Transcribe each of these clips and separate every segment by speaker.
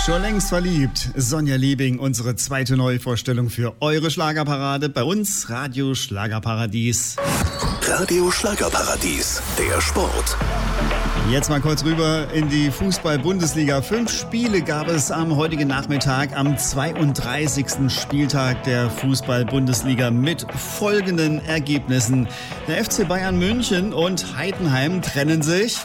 Speaker 1: Schon längst verliebt. Sonja Liebing, unsere zweite Neuvorstellung für eure Schlagerparade. Bei uns Radio Schlagerparadies.
Speaker 2: Radio Schlagerparadies, der Sport.
Speaker 1: Jetzt mal kurz rüber in die Fußball-Bundesliga. 5 Spiele gab es am heutigen Nachmittag, am 32. Spieltag der Fußball-Bundesliga mit folgenden Ergebnissen. Der FC Bayern München und Heidenheim trennen sich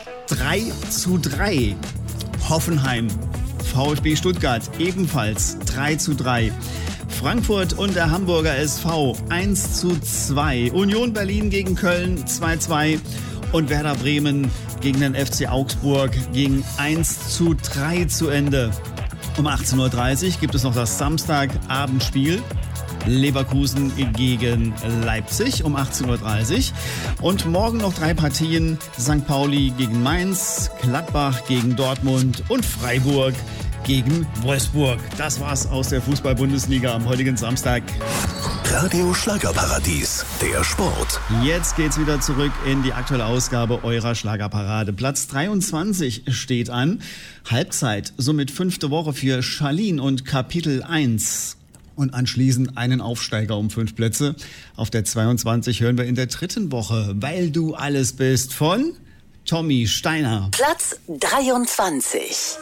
Speaker 1: 3:3. Hoffenheim, VfB Stuttgart ebenfalls 3:3. Frankfurt und der Hamburger SV 1:2. Union Berlin gegen Köln 2:2. Und Werder Bremen gegen den FC Augsburg ging 1:3 zu Ende. Um 18:30 Uhr gibt es noch das Samstagabendspiel. Leverkusen gegen Leipzig um 18:30 Uhr. Und morgen noch 3 Partien. St. Pauli gegen Mainz, Gladbach gegen Dortmund und Freiburg gegen Wolfsburg. Das war's aus der Fußball-Bundesliga am heutigen Samstag.
Speaker 2: Radio Schlagerparadies, der Sport.
Speaker 1: Jetzt geht's wieder zurück in die aktuelle Ausgabe eurer Schlagerparade. Platz 23 steht an. Halbzeit, somit 5. Woche für Charlene und Kapitel 1. Und anschließend einen Aufsteiger um 5 Plätze. Auf der 22 hören wir in der 3. Woche, Weil du alles bist, von Tommy Steiner.
Speaker 3: Platz 23.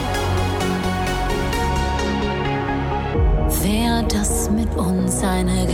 Speaker 4: Wär das mit uns eine